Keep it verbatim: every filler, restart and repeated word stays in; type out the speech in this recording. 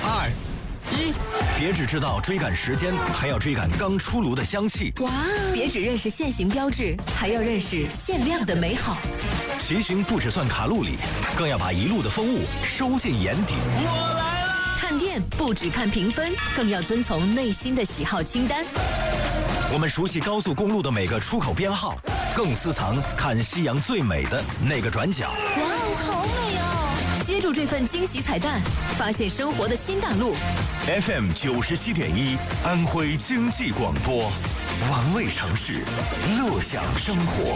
二、一，别只知道追赶时间，还要追赶刚出炉的香气。 哇！别只认识现行标志，还要认识限量的美好。 骑行不只算卡路里，更要把一路的风物收进眼底。 我来了！ 看店不只看评分，更要遵从内心的喜好清单。 我们熟悉高速公路的每个出口编号，更私藏看夕阳最美的那个转角。 哇哦，好美哦！接住这份惊喜彩蛋，发现生活的新大陆。 F M 九十七点一，安徽经济广播，玩味城市，乐享生活。